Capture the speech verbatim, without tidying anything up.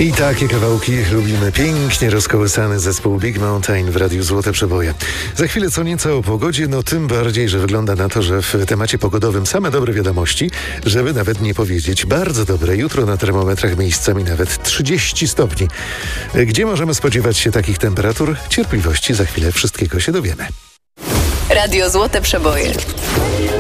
I takie kawałki lubimy. Pięknie rozkołysany zespół Big Mountain w Radiu Złote Przeboje. Za chwilę co nieco o pogodzie, no tym bardziej, że wygląda na to, że w temacie pogodowym same dobre wiadomości, żeby nawet nie powiedzieć bardzo dobre. Jutro na termometrach miejscami nawet trzydzieści stopni. Gdzie możemy spodziewać się takich temperatur? Cierpliwości, za chwilę wszystkiego się dowiemy. Radio Złote Przeboje.